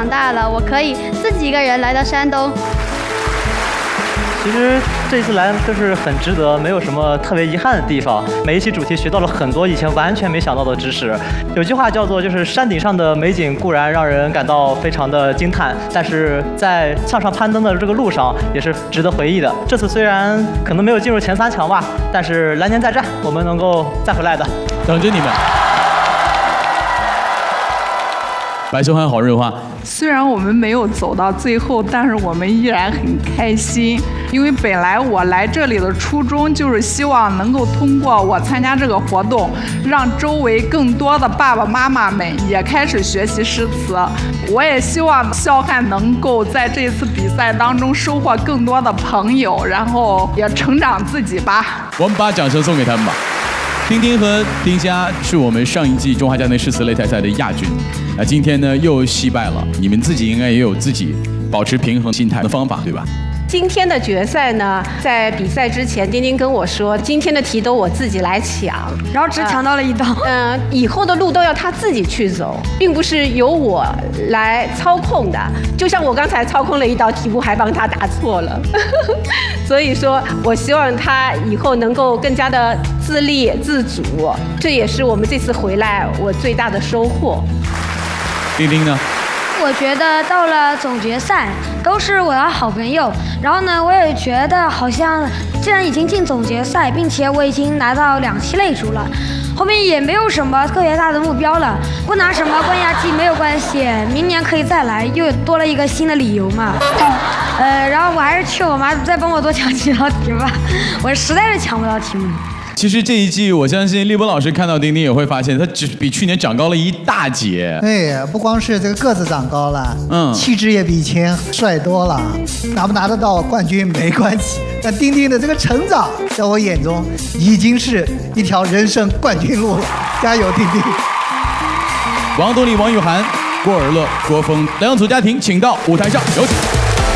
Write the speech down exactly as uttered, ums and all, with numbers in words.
长大了，我可以自己一个人来到山东。 其实这一次来就是很值得，没有什么特别遗憾的地方。每一期主题学到了很多以前完全没想到的知识。有句话叫做，就是山顶上的美景固然让人感到非常的惊叹，但是在向上攀登的这个路上也是值得回忆的。这次虽然可能没有进入前三强吧，但是来年再战，我们能够再回来的。 等着你们。白秀涵好热话。 虽然我们没有走到最后，但是我们依然很开心，因为本来我来这里的初衷就是希望能够通过我参加这个活动，让周围更多的爸爸妈妈们也开始学习诗词。我也希望肖汉能够在这次比赛当中收获更多的朋友，然后也成长自己吧。 我们把掌声送给他们吧。丁丁和丁佳是我们上一季中华家庭诗词擂台赛的亚军，那今天呢又惜败了。你们自己应该也有自己保持平衡心态的方法，对吧？ 今天的决赛呢，在比赛之前，丁丁跟我说，今天的题都我自己来抢， 然后只抢到了一道。 嗯、呃，以后的路都要他自己去走，并不是由我来操控的。就像我刚才操控了一道题目，还帮他答错了。所以说我希望他以后能够更加的自立自主，这也是我们这次回来我最大的收获。 丁丁呢？ 我觉得到了总决赛都是我的好朋友，然后呢，我也觉得好像既然已经进总决赛，并且我已经拿到两期擂主了，后面也没有什么特别大的目标了，不拿什么冠亚季没有关系，明年可以再来，又多了一个新的理由嘛。呃，然后我还是求我妈再帮我多抢几道题吧，我实在是抢不到题目。 其实这一季，我相信立波老师看到丁丁也会发现，他只比去年长高了一大截。 对，不光是这个个子长高了，嗯，气质也比以前帅多了。拿不拿得到冠军没关系，但丁丁的这个成长，在我眼中已经是一条人生冠军路了。加油，丁丁！ 王东丽、王雨涵、郭尔乐、郭峰两组家庭，请到舞台上，有请。